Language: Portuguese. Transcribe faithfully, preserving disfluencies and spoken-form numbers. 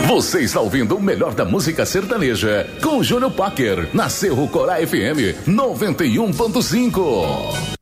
Você está ouvindo o melhor da música sertaneja com o Júnior Packer, na Cerro Corá F M noventa e um ponto cinco.